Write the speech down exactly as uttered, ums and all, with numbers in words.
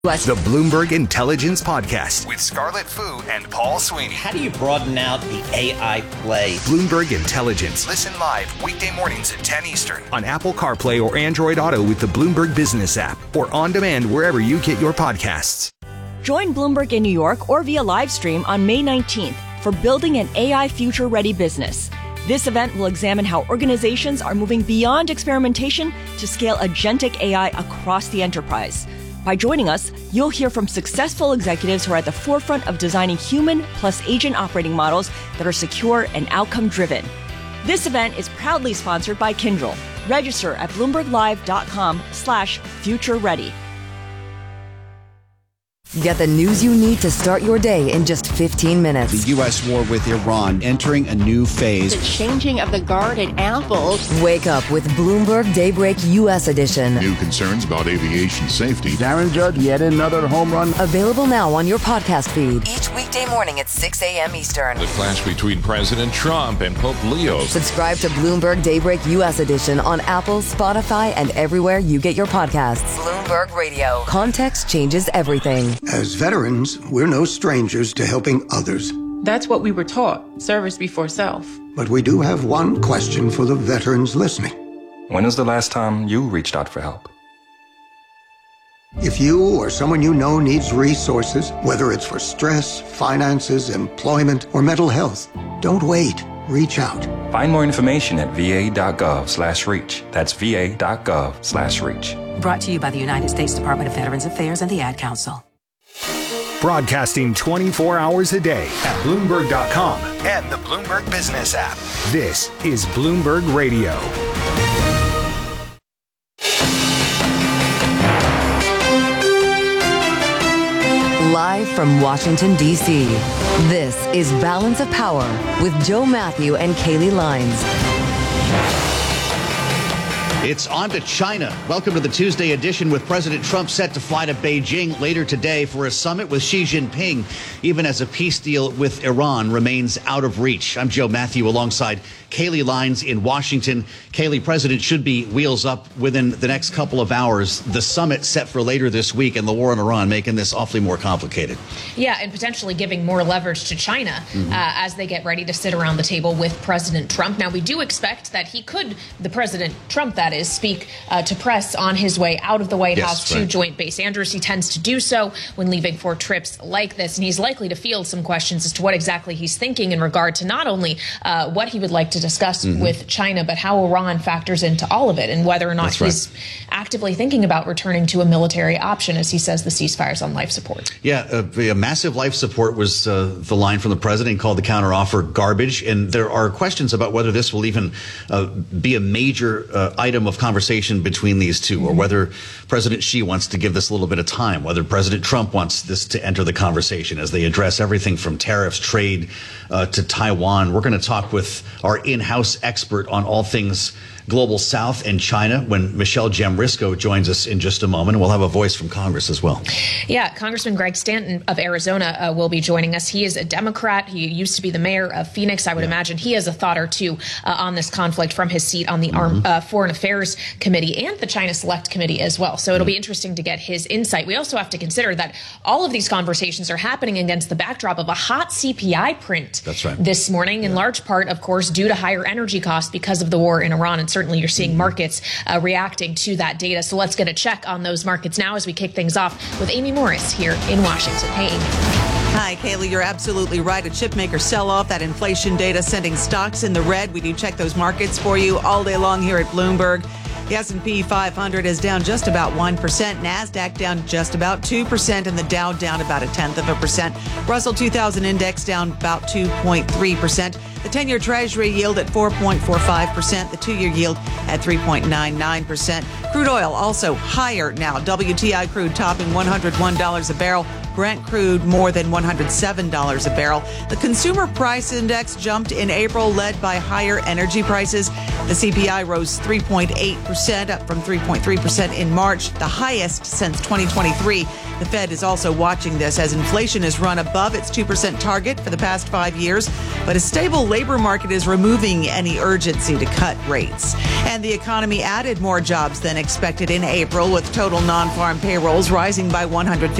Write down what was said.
The Bloomberg Intelligence Podcast with Scarlett Fu and Paul Sweeney. How do you broaden out the A I play? Bloomberg Intelligence. Listen live weekday mornings at ten Eastern on Apple CarPlay or Android Auto with the Bloomberg Business app or on demand wherever you get your podcasts. Join Bloomberg in New York or via live stream on May nineteenth for Building an A I Future-Ready Business. This event will examine how organizations are moving beyond experimentation to scale agentic A I across the enterprise. By joining us, you'll hear from successful executives who are at the forefront of designing human plus agent operating models that are secure and outcome-driven. This event is proudly sponsored by Kyndryl. Register at bloomberglive.com slash future ready. Get the news you need to start your day in just fifteen minutes. The U S war with Iran entering a new phase. The changing of the guard at Apple. Wake up with Bloomberg Daybreak U S Edition. New concerns about aviation safety. Aaron Judge, yet another home run. Available now on your podcast feed. Each weekday morning at six a.m. Eastern. The clash between President Trump and Pope Leo. Subscribe to Bloomberg Daybreak U S Edition on Apple, Spotify, and everywhere you get your podcasts. Bloomberg Radio. Context changes everything. As veterans, we're no strangers to helping others. That's what we were taught, service before self. But we do have one question for the veterans listening. When was the last time you reached out for help? If you or someone you know needs resources, whether it's for stress, finances, employment, or mental health, don't wait. Reach out. Find more information at va.gov slash reach. That's va.gov slash reach. Brought to you by the United States Department of Veterans Affairs and the Ad Council. Broadcasting twenty-four hours a day at Bloomberg dot com and the Bloomberg Business app. This is Bloomberg Radio. Live from Washington, D C, this is Balance of Power with Joe Matthew and Kaylee Lines. It's on to China. Welcome to the Tuesday edition with President Trump set to fly to Beijing later today for a summit with Xi Jinping, even as a peace deal with Iran remains out of reach. I'm Joe Matthew alongside Kaylee Lines in Washington. Kaylee, President should be wheels up within the next couple of hours. The summit set for later this week and the war in Iran making this awfully more complicated. Yeah, and potentially giving more leverage to China mm-hmm. uh, as they get ready to sit around the table with President Trump. Now, we do expect that he could, the President Trump, that is, speak uh, to press on his way out of the White yes, House right. to Joint Base Andrews. He tends to do so when leaving for trips like this, and he's likely to field some questions as to what exactly he's thinking in regard to not only uh, what he would like to discuss mm-hmm. with China, but how Iran factors into all of it and whether or not That's he's right. actively thinking about returning to a military option, as he says the ceasefire's on life support. Yeah, a, a massive life support was uh, the line from the president, called the counteroffer garbage. And there are questions about whether this will even uh, be a major uh, item of conversation between these two, mm-hmm. or whether President Xi wants to give this a little bit of time, whether President Trump wants this to enter the conversation as they address everything from tariffs, trade uh, to Taiwan. We're going to talk with our in-house expert on all things Global South and China when Michelle Jamrisco joins us in just a moment. And we'll have a voice from Congress as well. Yeah, Congressman Greg Stanton of Arizona uh, will be joining us. He is a Democrat. He used to be the mayor of Phoenix. I would yeah. imagine he has a thought or two uh, on this conflict from his seat on the mm-hmm. Arm, uh, Foreign Affairs Committee and the China Select Committee as well. So it'll be interesting to get his insight. We also have to consider that all of these conversations are happening against the backdrop of a hot C P I print That's right. this morning, in yeah. large part, of course, due to higher energy costs because of the war in Iran. And certainly you're seeing markets uh, reacting to that data. So let's get a check on those markets now as we kick things off with Amy Morris here in Washington. Hey, Amy. Hi, Kaylee. You're absolutely right. A chipmaker sell-off, that inflation data sending stocks in the red. We do check those markets for you all day long here at Bloomberg. The S and P five hundred is down just about one percent. NASDAQ down just about two percent, and the Dow down about a tenth of a percent. Russell two thousand index down about two point three percent. The ten-year Treasury yield at four point four five percent. The two-year yield at three point nine nine percent. Crude oil also higher now. W T I crude topping one hundred one dollars a barrel. Brent crude more than one hundred seven dollars a barrel. The Consumer Price Index jumped in April, led by higher energy prices. The C P I rose three point eight percent, up from three point three percent in March, the highest since twenty twenty-three. The Fed is also watching this as inflation has run above its two percent target for the past five years, but a stable labor market is removing any urgency to cut rates. And the economy added more jobs than expected in April, with total non-farm payrolls rising by one hundred